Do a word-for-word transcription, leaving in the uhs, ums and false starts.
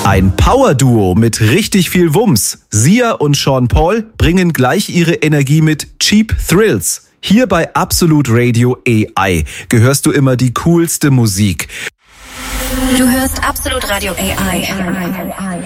Ein Power-Duo mit richtig viel Wumms. Sia und Sean Paul bringen gleich ihre Energie mit Cheap Thrills. Hier bei Absolute Radio A I gehörst du immer die coolste Musik. Du hörst Absolute Radio A I.